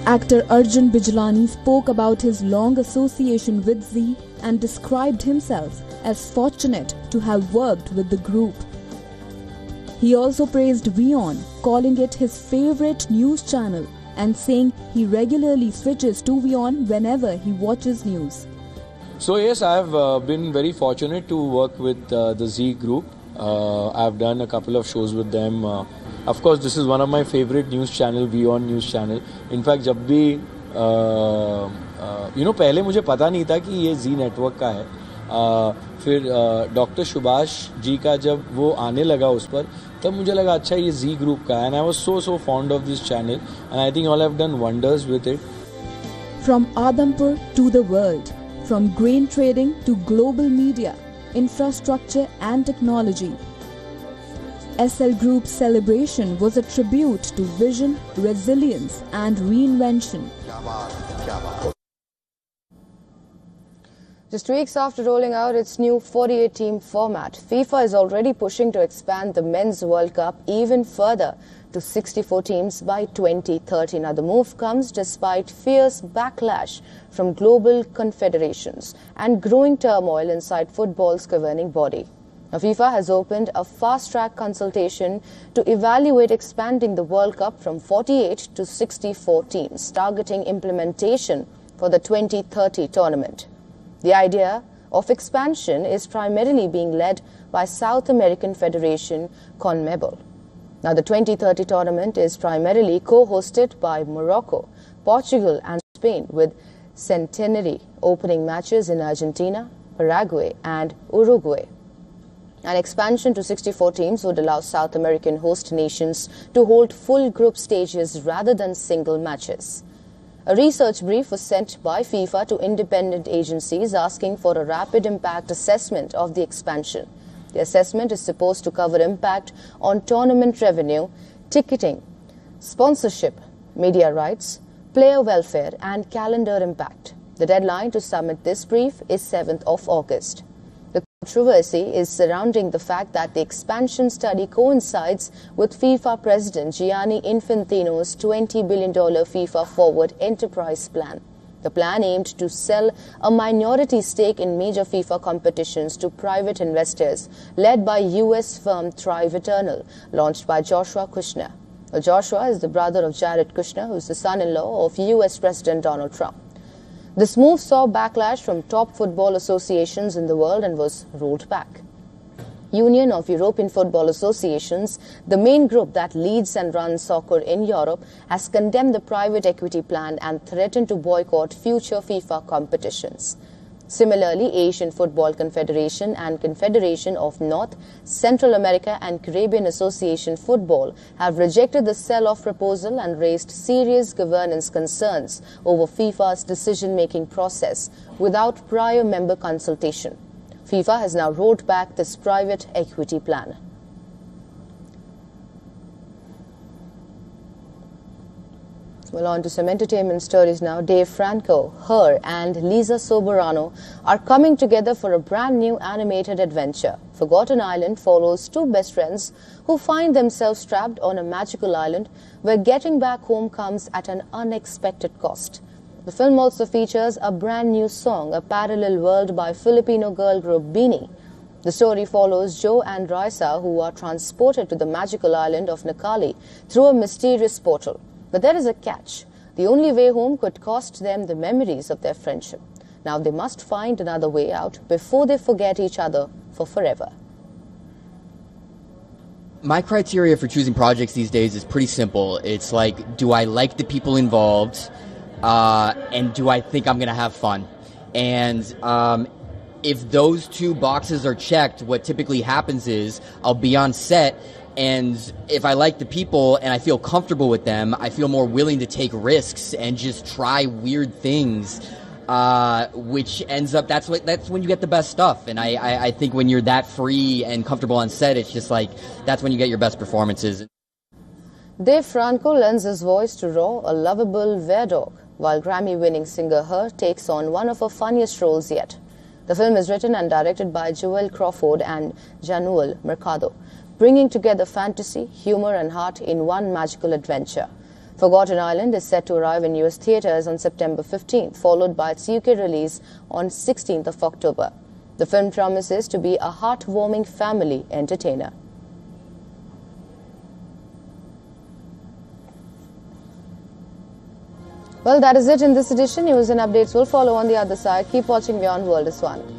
Actor Arjun Bijlani spoke about his long association with Zee and described himself as fortunate to have worked with the group. He also praised WION, calling it his favorite news channel and saying he regularly switches to WION whenever he watches news. So yes, I have been very fortunate to work with the Zee group. I've done a couple of shows with them. Of course, this is one of my favorite news channel, WION news channel. In fact, जब भी पहले मुझे पता नहीं था कि ये Zee network का है. फिर डॉक्टर सुभाष जी का जब वो आने लगा उस पर, तब मुझे लगा अच्छा ये Zee ग्रुप का है. And I was so fond of this channel, and I think all have done wonders with it. From Adampur to the world, from grain trading to global media, infrastructure and technology, SL Group's celebration was a tribute to vision, resilience and reinvention. Just weeks after rolling out its new 48-team format, FIFA is already pushing to expand the Men's World Cup even further to 64 teams by 2030. Now, the move comes despite fierce backlash from global confederations and growing turmoil inside football's governing body. Now, FIFA has opened a fast-track consultation to evaluate expanding the World Cup from 48 to 64 teams, targeting implementation for the 2030 tournament. The idea of expansion is primarily being led by South American Federation CONMEBOL. Now, the 2030 tournament is primarily co-hosted by Morocco, Portugal and Spain, with centenary opening matches in Argentina, Paraguay and Uruguay. An expansion to 64 teams would allow South American host nations to hold full group stages rather than single matches. A research brief was sent by FIFA to independent agencies asking for a rapid impact assessment of the expansion. The assessment is supposed to cover impact on tournament revenue, ticketing, sponsorship, media rights, player welfare and calendar impact. The deadline to submit this brief is 7th of August. The controversy is surrounding the fact that the expansion study coincides with FIFA President Gianni Infantino's $20 billion FIFA Forward Enterprise Plan. The plan aimed to sell a minority stake in major FIFA competitions to private investors led by US firm Thrive Eternal, launched by Joshua Kushner. Joshua is the brother of Jared Kushner, who is the son-in-law of US President Donald Trump. This move saw backlash from top football associations in the world and was rolled back. Union of European Football Associations, the main group that leads and runs soccer in Europe, has condemned the private equity plan and threatened to boycott future FIFA competitions. Similarly, Asian Football Confederation and Confederation of North, Central America and Caribbean Association Football have rejected the sell-off proposal and raised serious governance concerns over FIFA's decision-making process without prior member consultation. FIFA has now rolled back this private equity plan. Well, on to some entertainment stories now. Dave Franco, Her and Lisa Soberano are coming together for a brand new animated adventure. Forgotten Island follows two best friends who find themselves trapped on a magical island where getting back home comes at an unexpected cost. The film also features a brand new song, A Parallel World by Filipino girl group Beanie. The story follows Joe and Raisa, who are transported to the magical island of Nakali through a mysterious portal. But there is a catch. The only way home could cost them the memories of their friendship. Now they must find another way out before they forget each other for forever. My criteria for choosing projects these days is pretty simple. It's like, do I like the people involved? And do I think I'm going to have fun? And if those two boxes are checked, what typically happens is I'll be on set, and if I like the people and I feel comfortable with them, I feel more willing to take risks and just try weird things, which ends up, that's when you get the best stuff. And I think when you're that free and comfortable on set, it's just like, that's when you get your best performances. Dave Franco lends his voice to Raw, a lovable weredog, while Grammy-winning singer Her takes on one of her funniest roles yet. The film is written and directed by Joel Crawford and Januel Mercado, bringing together fantasy, humor and heart in one magical adventure. Forgotten Island is set to arrive in US theatres on September 15th, followed by its UK release on 16th of October. The film promises to be a heartwarming family entertainer. Well, that is it in this edition. News and updates will follow on the other side. Keep watching Beyond World is One.